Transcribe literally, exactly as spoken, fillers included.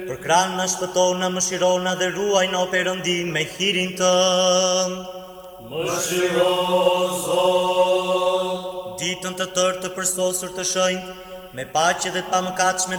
Për kranë në shpëtona, më shirona dhe ruaj në Perëndim me hirin tënd. Më shiro, Zot. Ditën të tërë të përsosur të shenjtë, me paqe dhe të pamëkatshme